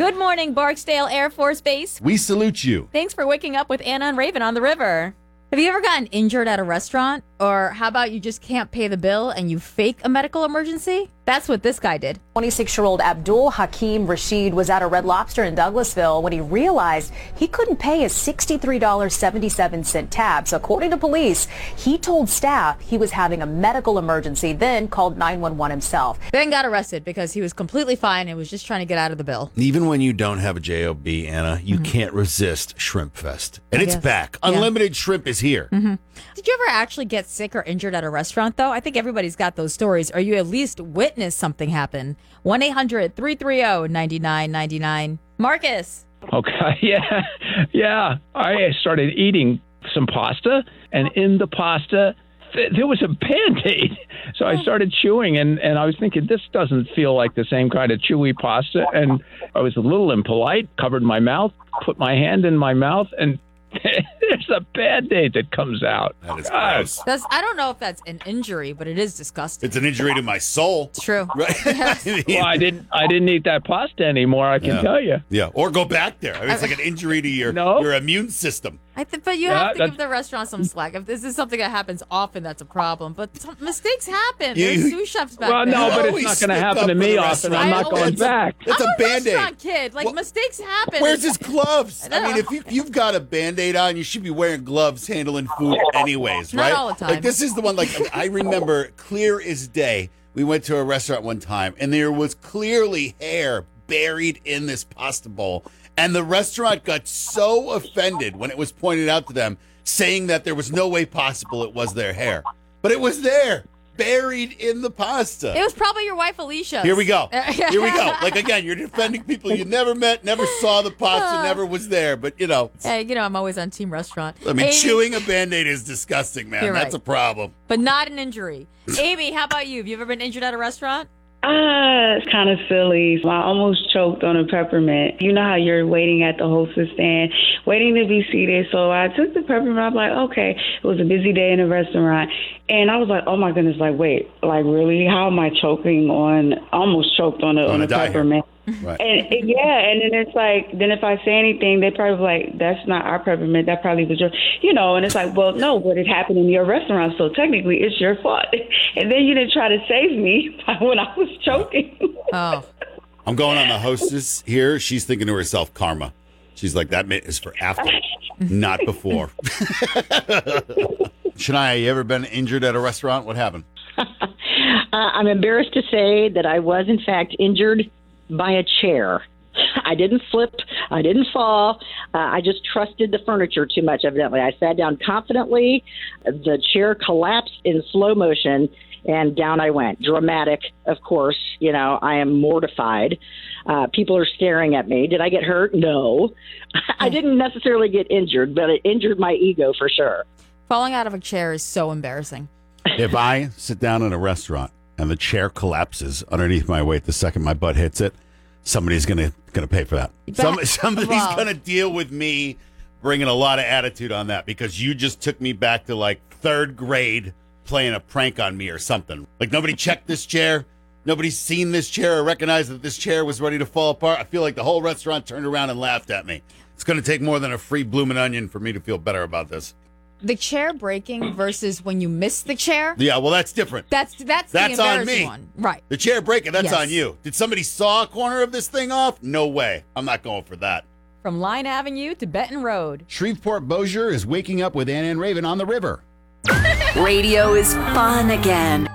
Good morning, Barksdale Air Force Base. We salute you. Thanks for waking up with Anna and Raven on the river. Have you ever gotten injured at a restaurant? Or how about you just can't pay the bill and you fake a medical emergency? That's what this guy did. 26-year-old Abdul Hakim Rashid was at a Red Lobster in Douglasville when he realized he couldn't pay his $63.77 tab. So according to police, he told staff he was having a medical emergency, then called 911 himself. Then got arrested because he was completely fine and was just trying to get out of the bill. Even when you don't have a JOB, Anna, you can't resist Shrimp Fest. And it's back. Unlimited shrimp is here. Did you ever actually get sick or injured at a restaurant, though? I think everybody's got those stories. Or you at least witnessed something happen. 1-800-330-9999. Marcus. Okay, yeah. I started eating some pasta, and in the pasta, there was a Band-Aid. So I started chewing, and I was thinking, this doesn't feel like the same kind of chewy pasta. And I was a little impolite, covered my mouth, put my hand in my mouth, and there's a Band-Aid that comes out. That is gross. I don't know if that's an injury, but it is disgusting. It's an injury to my soul. It's true. Right? Well, I didn't eat that pasta anymore, I can tell you. Yeah, or go back there. I mean, it's like an injury to your immune system. But you have to give the restaurant some slack. If this is something that happens often, that's a problem. But mistakes happen. There's sous chefs back there. Well, no, but it's not going to happen to me often. I'm not going back. It's I'm a Band-Aid. restaurant kid. Like, mistakes happen. Where's his gloves? I mean, if you've got a Band-Aid on, you should be wearing gloves handling food anyways, right? Not all the time. Like, this is the one, like, I remember clear as day, we went to a restaurant one time, and there was clearly hair buried in this pasta bowl. And the restaurant got so offended when it was pointed out to them, saying that there was no way possible it was their hair. But it was there, buried in the pasta. It was probably your wife, Alicia. Here we go. Here we go. Like, again, you're defending people you never met, never saw the pasta, never was there. But, you know. Hey, I'm always on team restaurant. I mean, chewing a Band-Aid is disgusting, man. You're That's right. a problem. But not an injury. Amy, how about you? Have you ever been injured at a restaurant? It's kind of silly. I almost choked on a peppermint. You know how you're waiting at the hostess stand, waiting to be seated. So I took the peppermint. I'm like, okay, it was a busy day in the restaurant. And I was like, oh my goodness, like, wait, like, really? How am I choking on, almost choked on a peppermint? Right. And then it's like, then if I say anything, they probably like, that's not our peppermint. That probably was your, and it's like, well, no, but it happened in your restaurant, so technically it's your fault. And then you didn't try to save me when I was choking. Oh. I'm going on the hostess here. She's thinking to herself, karma. She's like, that is for after, not before. Shania, you ever been injured at a restaurant? What happened? I'm embarrassed to say that I was, in fact, injured by a chair. I didn't slip. I didn't fall. I just trusted the furniture too much, evidently. I sat down confidently. The chair collapsed in slow motion, and down I went. Dramatic, of course. I am mortified. People are staring at me. Did I get hurt? No. I didn't necessarily get injured, but it injured my ego for sure. Falling out of a chair is so embarrassing. If I sit down in a restaurant and the chair collapses underneath my weight the second my butt hits it, somebody's gonna pay for that. Somebody's gonna deal with me bringing a lot of attitude on that because you just took me back to like third grade playing a prank on me or something. Like nobody checked this chair. Nobody's seen this chair or recognized that this chair was ready to fall apart. I feel like the whole restaurant turned around and laughed at me. It's going to take more than a free bloomin' onion for me to feel better about this. The chair breaking versus when you miss the chair. Yeah, well, that's different. That's the on embarrassing me. one. Right. The chair breaking, that's Yes. on you. Did somebody saw a corner of this thing off? No way. I'm not going for that. From Line Avenue to Benton Road. Shreveport Bossier is waking up with Anna and Raven on the river. Radio is fun again.